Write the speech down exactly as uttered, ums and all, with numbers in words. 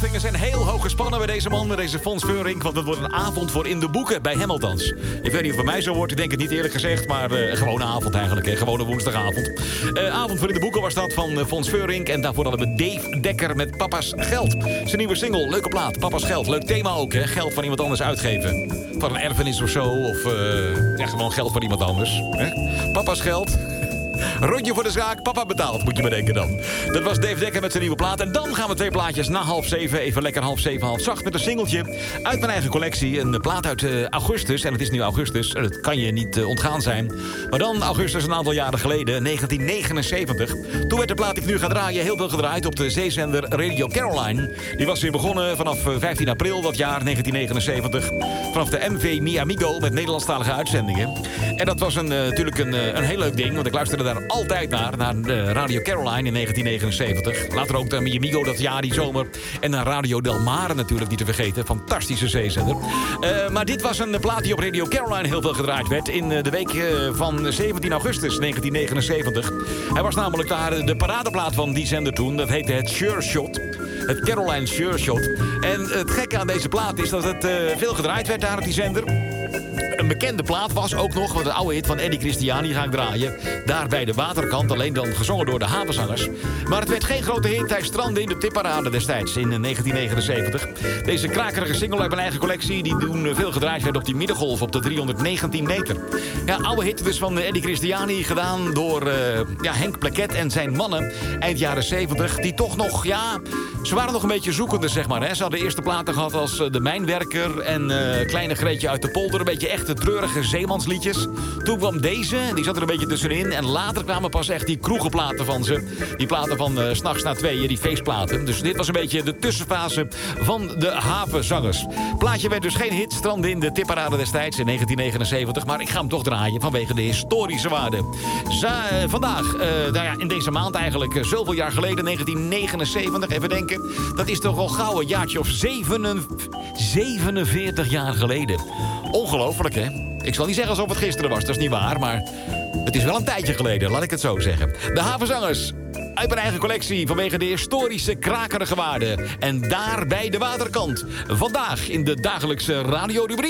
We zijn heel hoog gespannen bij deze man, met deze Fons Veurink, want het wordt een avond voor in de boeken bij Hamiltons. Ik weet niet of het bij mij zo wordt, ik denk het niet eerlijk gezegd, maar uh, een gewone avond eigenlijk, hè? Gewone woensdagavond. Uh, avond voor in de boeken was dat van uh, Fons Veurink en daarvoor hadden we Dave Dekker met Papa's Geld. Zijn nieuwe single, leuke plaat, Papa's Geld. Leuk thema ook, hè? Geld van iemand anders uitgeven. Van een erfenis of zo, of uh, ja, gewoon geld van iemand anders. Hè? Papa's Geld. Rondje voor de zaak, papa betaalt, moet je bedenken dan. Dat was Dave Dekker met zijn nieuwe plaat. En dan gaan we twee plaatjes na half zeven. Even lekker half zeven, half zacht met een singeltje uit mijn eigen collectie. Een plaat uit uh, augustus. En het is nu augustus. Dat kan je niet uh, ontgaan zijn. Maar dan augustus een aantal jaren geleden, negentien negenenzeventig. Toen werd de plaat die ik nu ga draaien heel veel gedraaid op de zeezender Radio Caroline. Die was weer begonnen vanaf uh, vijftien april dat jaar negentien negenenzeventig. Vanaf de M V Mi Amigo met Nederlandstalige uitzendingen. En dat was een, uh, natuurlijk een, uh, een heel leuk ding. Want ik luisterde daar altijd naar, naar uh, Radio Caroline in negentien negenenzeventig. Later ook naar Mi Amigo dat jaar, die zomer. En naar Radio Del Mare natuurlijk, niet te vergeten. Fantastische zeezender. Uh, maar dit was een plaat die op Radio Caroline heel veel gedraaid werd. In uh, de week uh, van zeventien augustus negentien negenenzeventig. Hij was namelijk daar de paradeplaat van die zender toen. Dat heette het Sure Shot. Het Caroline Sure Shot. En het gekke aan deze plaat is dat het uh, veel gedraaid werd daar op die zender. Een bekende plaat was ook nog, want de oude hit van Eddie Christiani ga ik draaien. Daar bij de waterkant, alleen dan gezongen door de havenzangers. Maar het werd geen grote hit, hij strandde in de tipparade destijds in negentien negenenzeventig. Deze krakerige single uit mijn eigen collectie, die toen veel gedraaid werd op die middengolf op de driehonderdnegentien meter. Ja, oude hit dus van Eddie Christiani, gedaan door uh, ja, Henk Plakette en zijn mannen eind jaren zeventig. Die toch nog, ja, ze waren nog een beetje zoekende, zeg maar. Hè. Ze hadden eerste platen gehad als uh, De Mijnwerker en uh, Kleine Greetje uit de Polder. Een beetje echte treurige zeemansliedjes. Toen kwam deze, die zat er een beetje tussenin. En later kwamen pas echt die kroegenplaten van ze. Die platen van uh, 's nachts na tweeën, die feestplaten. Dus dit was een beetje de tussenfase van de havenzangers. Plaatje werd dus geen hit, strandde in de tipparade destijds in negentien negenenzeventig. Maar ik ga hem toch draaien vanwege de historische waarde. Za uh, vandaag, uh, nou ja, in deze maand eigenlijk, uh, zoveel jaar geleden, negentien negenenzeventig, even denken. Dat is toch wel gauw een jaartje of zevenenveertig jaar geleden. Ongelooflijk, hè? Ik zal niet zeggen alsof het gisteren was, dat is niet waar, maar het is wel een tijdje geleden, laat ik het zo zeggen. De havenzangers, uit mijn eigen collectie, vanwege de historische krakerige waarde. En daar bij de waterkant. Vandaag in de dagelijkse radiorubriek.